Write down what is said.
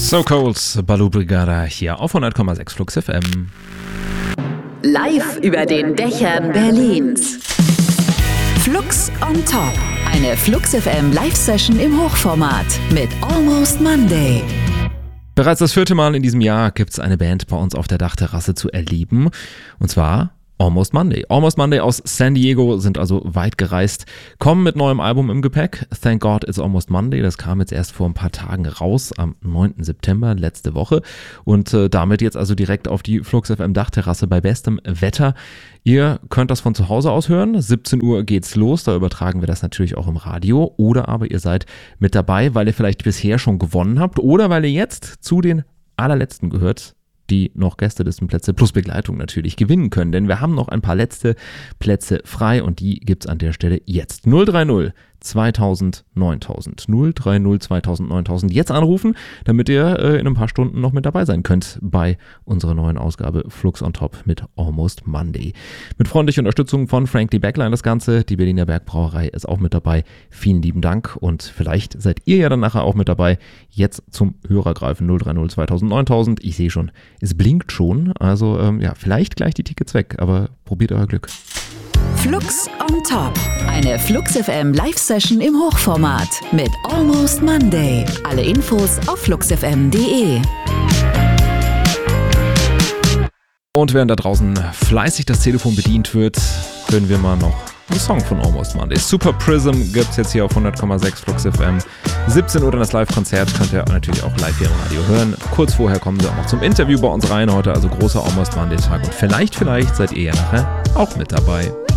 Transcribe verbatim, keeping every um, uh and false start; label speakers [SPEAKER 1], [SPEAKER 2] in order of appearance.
[SPEAKER 1] So Cold, Baloo Brigada hier auf hundert Komma sechs Flux F M.
[SPEAKER 2] Live über den Dächern Berlins. Flux on Top. Eine Flux F M Live-Session im Hochformat mit Almost Monday.
[SPEAKER 1] Bereits das vierte Mal in diesem Jahr gibt es eine Band bei uns auf der Dachterrasse zu erleben. Und zwar Almost Monday. Almost Monday aus San Diego sind also weit gereist, kommen mit neuem Album im Gepäck. Thank God It's Almost Monday. Das kam jetzt erst vor ein paar Tagen raus, am neunten September, letzte Woche. Und äh, damit jetzt also direkt auf die Flux F M Dachterrasse bei bestem Wetter. Ihr könnt das von zu Hause aus hören. siebzehn Uhr geht's los. Da übertragen wir das natürlich auch im Radio. Oder aber ihr seid mit dabei, weil ihr vielleicht bisher schon gewonnen habt. Oder weil ihr jetzt zu den allerletzten gehört, die noch Gästelistenplätze plus Begleitung natürlich gewinnen können. Denn wir haben noch ein paar letzte Plätze frei und die gibt's an der Stelle jetzt. null drei null zweitausend neuntausend. null drei null zweitausend neuntausend. Jetzt anrufen, damit ihr äh, in ein paar Stunden noch mit dabei sein könnt bei unserer neuen Ausgabe Flux on Top mit Almost Monday. Mit freundlicher Unterstützung von Frankly Backline das Ganze. Die Berliner Bergbrauerei ist auch mit dabei. Vielen lieben Dank und vielleicht seid ihr ja dann nachher auch mit dabei. Jetzt zum Hörer greifen. null drei null zweitausend neuntausend. Ich sehe schon, es blinkt schon. Also ähm, ja, vielleicht gleich die Tickets weg, aber probiert euer Glück.
[SPEAKER 2] Flux on Top. Eine Flux F M Live-Session im Hochformat mit Almost Monday. Alle Infos auf flux f m punkt d e.
[SPEAKER 1] Und während da draußen fleißig das Telefon bedient wird, hören wir mal noch einen Song von Almost Monday. Super Prism gibt's jetzt hier auf hundert Komma sechs Flux F M. siebzehn Uhr dann das Live-Konzert, könnt ihr natürlich auch live hier im Radio hören. Kurz vorher kommen sie auch noch zum Interview bei uns rein heute, also großer Almost Monday Tag. Und vielleicht, vielleicht seid ihr ja nachher auch mit dabei.